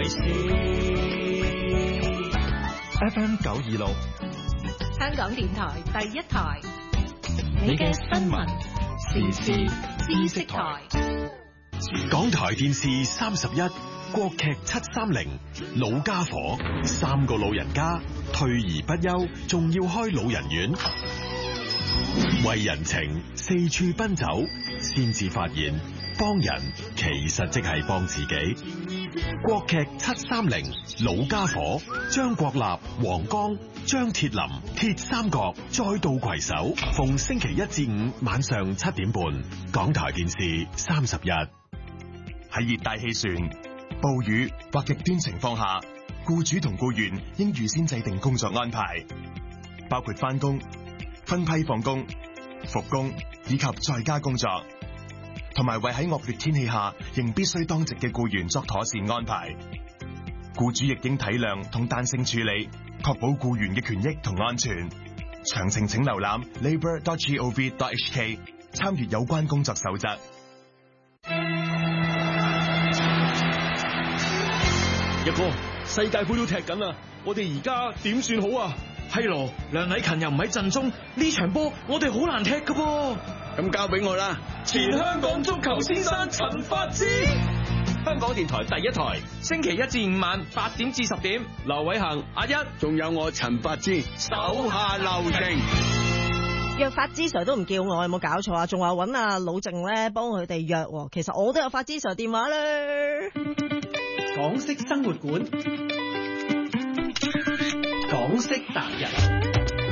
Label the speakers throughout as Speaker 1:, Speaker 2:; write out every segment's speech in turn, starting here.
Speaker 1: 為事。FM 926，
Speaker 2: 香港電台第一台，
Speaker 1: 你嘅新聞時事知識台。
Speaker 3: 港台電視31國劇730老家伙，3個老人家退而不休，仲要開老人院，為人情四處奔走，先至發現幫人其實即係幫自己。國劇730老家伙，張國立、黃剛、張鐵林鐵三角再度攜手，逢星期1至5晚上7點半，港台電視31。
Speaker 4: 喺熱帶氣旋、暴雨或極端情況下，僱主同僱員應預先制定工作安排，包括返工、分批放工、復工以及在家工作，同埋為喺惡劣天氣下仍必須當值嘅僱員作妥善安排。僱主亦應體諒同彈性處理，確保僱員嘅權益同安全。詳情請瀏覽 labour.gov.hk， 參閱有關工作守則。
Speaker 5: 一哥，世界盃都踢緊啦，我哋而家點算好啊？係咯，梁禮勤又唔喺陣中，呢場波我哋好難踢噶噃。咁交俾我啦，前香港足球先生陳發之，香港電台第一台，星期1至5晚8點至10點，劉偉恒、阿一，仲有我陳發之，手下留情。
Speaker 6: 約發之 Sir 都唔叫我，有冇搞錯啊？仲話揾阿老靜咧幫佢哋約，其實我都有發之 Sir 電話咧。
Speaker 7: 港式生活館，港式達人。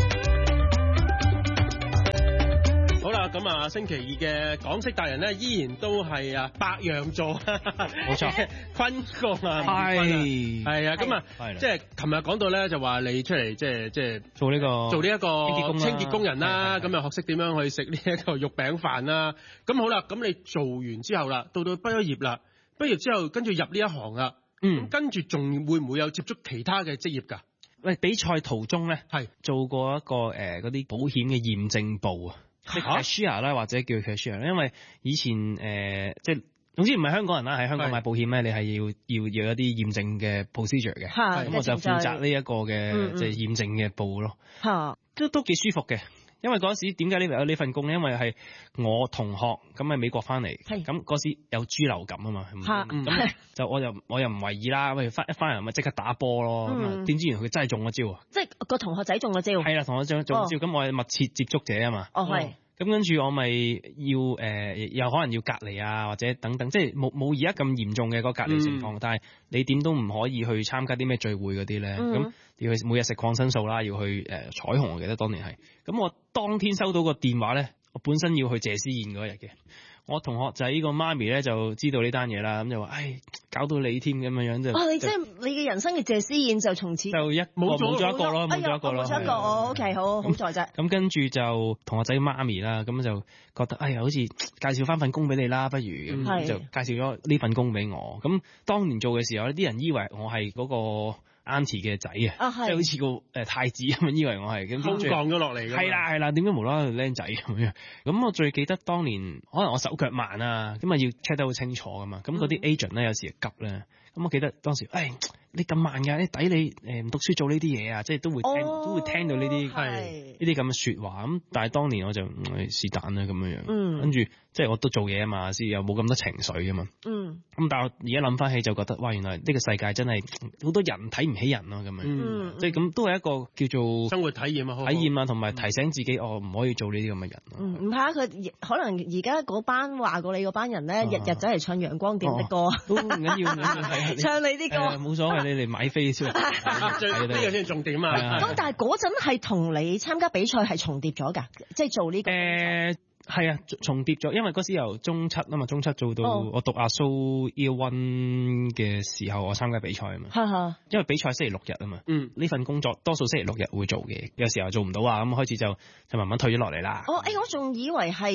Speaker 7: 好啦，咁啊，星期2嘅港式達人咧，依然都係啊白羊座，冇錯，坤哥啊，係啊，咁啊，即係琴日講到咧，就話你出嚟即係做呢個清潔工人啦，咁啊學識點樣去食呢一個肉餅飯啦。咁好啦，咁你做完之後啦，到畢咗業啦。畢業之後跟住入呢一行啦，跟住仲會唔會有接觸其他嘅職業㗎？
Speaker 8: 喂，比賽途中咧係做過一個嗰啲保險嘅驗證部啊，即係 cashier 啦，或者叫 cashier， 因為以前即係總之唔係香港人啦，喺香港買保險咧，你係要一啲驗證嘅 procedure 嘅，咁我就負責呢一個嘅即係驗證嘅部咯，都幾舒服嘅。因為嗰時點解有呢份工咧？因為係我同學咁喺美國翻嚟，咁嗰時有豬流感啊嘛，咁就我又唔為意啦，喂翻嚟咪即刻打波咯，咁點知原來佢真係中咗招啊！
Speaker 6: 即係個同學仔中咗招，係啦，
Speaker 8: 同學仔中咗招，咁我係密切接觸者啊嘛，咁跟住我咪要又可能要隔離啊，或者等等，即係冇而家咁嚴重嘅個隔離情況，但係你點都唔可以去參加啲咩聚會嗰啲咧，咁要去每日食抗生素啦，要去彩虹，我記得當年係，咁我當天收到個電話咧，我本身要去謝師宴嗰日嘅。我同學仔個媽咪咧就知道呢單嘢啦，咁就話：唉，搞到你添咁樣樣就。
Speaker 6: 你即係你嘅人生嘅謝師宴就從此
Speaker 8: 就冇咗一個咯，冇咗一個。
Speaker 6: OK， 好在啫。
Speaker 8: 咁跟住就同學仔媽咪啦，咁就覺得好似介紹翻份工俾你啦，不如咁就介紹咗呢份工俾我。咁當年做嘅時候呢，啲人以為我係嗰個Auntie 嘅仔啊，即係好似個太子咁樣，以為我係咁
Speaker 5: 空降咗落嚟嘅。
Speaker 8: 係啦，點解無啦啦僆仔咁樣？咁我最記得當年可能我手腳慢啊，咁啊要 check 得好清楚噶嘛。咁嗰啲 agent 咧有時急咧，咁我記得當時，你咁慢㗎，你抵你唔讀書做呢啲嘢啊，即係都會聽到呢啲咁嘅説話。咁但係當年我就是但啦咁樣，跟住即係我都做嘢啊嘛，先又冇咁多情緒啊嘛。咁但係我而家諗翻起就覺得，哇！原來呢個世界真係好多人睇唔起人咯，咁樣。即係咁都係一個叫做
Speaker 5: 生活體驗啊，
Speaker 8: 同埋提醒自己唔可以做呢啲咁嘅人。
Speaker 6: 唔怕佢可能而家嗰班話過你嗰班人咧，日日走嚟唱陽光點的歌，
Speaker 8: 都唔緊要，
Speaker 6: 唱你啲歌
Speaker 8: 冇所謂。你嚟買飛先，
Speaker 5: 呢個先係重點啊！
Speaker 6: 咁但係嗰陣係同你參加比賽係重疊咗㗎，即係做呢個
Speaker 8: 係啊，重疊咗，因為嗰時由中七啊嘛，中七做到我讀阿蘇 Year One 嘅時候，我參加比賽啊嘛，因為比賽星期6日啊嘛，呢份工作多數星期6日會做嘅，有時候做唔到啊，咁開始就慢慢退咗落嚟啦。
Speaker 6: 我仲以為係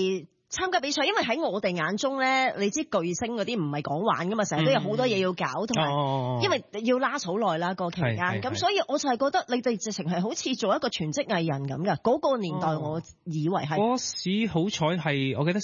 Speaker 6: 參加比賽，因為喺我哋眼中咧，你知巨星嗰啲唔係講玩噶嘛，成日都有好多嘢要搞，同埋因為要 last 好耐啦個期間，咁所以我就係覺得你哋直情係好似做一個全職藝人咁嘅。嗰個年代我以為係
Speaker 8: 嗰時好彩係，我記得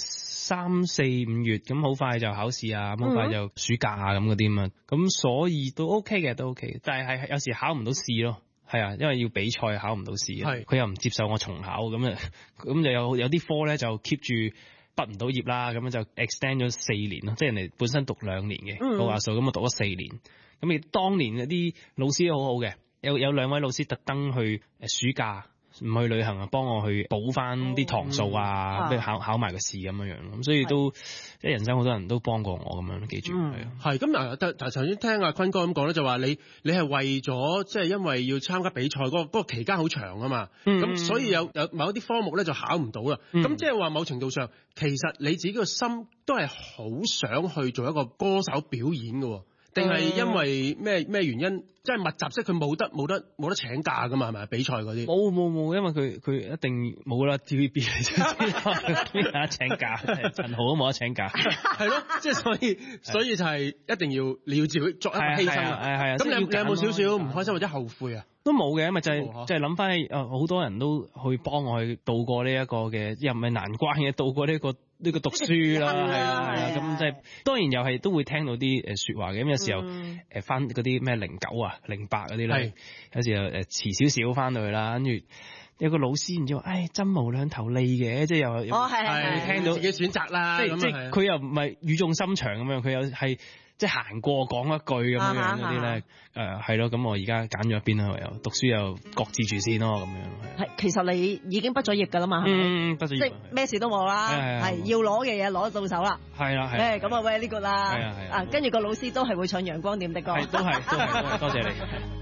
Speaker 8: 3、4、5月咁好快就考試啊，好快就暑假啊咁嗰啲嘛，咁所以都 OK 嘅，都 OK，但係有時考唔到試咯。係啊，因為要比賽考唔到試，佢又唔接受我重考，咁就有啲科咧就 keep 住畢唔到業啦，咁樣就 extend 咗4年咯，即係人哋本身讀2年嘅高壓數，咁我讀咗4年，咁亦當年嗰啲老師都好好嘅，有2位老師特登去暑假唔去旅行啊，幫我去補翻啲堂數啊，跟住考埋個試咁樣樣，咁所以都即係人生好多人都幫過我咁樣，記住
Speaker 7: 係咁嗱。但頭先聽阿坤哥咁講咧，就話你係為咗即係因為要參加比賽嗰個期間好長啊嘛，咁所以有某一啲科目咧就考唔到啦。咁即係話某程度上，其實你自己個心都係好想去做一個歌手表演嘅。定係因為咩原因？即係密集式，佢冇得請假噶嘛？係咪比賽嗰啲？
Speaker 8: 冇，因為佢一定冇啦。TVB 邊有得請假？陳豪都冇得請假。
Speaker 7: 係咯，即係所以就係一定要你要自己作一個犧牲啊！係咁你有冇少少唔開心或者後悔啊？
Speaker 8: 都冇嘅，因為就係諗翻起好多人都去幫我去渡過呢一個嘅又唔係難關嘅，渡過呢個讀書啦，係啊，咁即係當然又係都會聽到啲説話嘅，咁有時候翻嗰啲咩09啊、08嗰啲咧，有時候遲少少翻到去啦，跟住有個老師唔知話，針無兩頭利嘅，即係又係聽到
Speaker 7: 自己選擇啦，
Speaker 8: 即係佢又唔係語重心長咁樣，佢又係。即係行過講一句咁樣嗰啲咧，係咯，咁我而家揀咗一邊啦，又讀書又擱置住先咯，咁樣。
Speaker 6: 係，其實你已經畢咗業㗎啦嘛，
Speaker 8: 畢咗業，
Speaker 6: 即係咩事都冇啦，係要攞嘅嘢攞到手啦。
Speaker 8: 係啦，
Speaker 6: 咁啊喂呢個啦，跟住個老師都係會唱陽光點的歌。
Speaker 8: 都係，多謝你。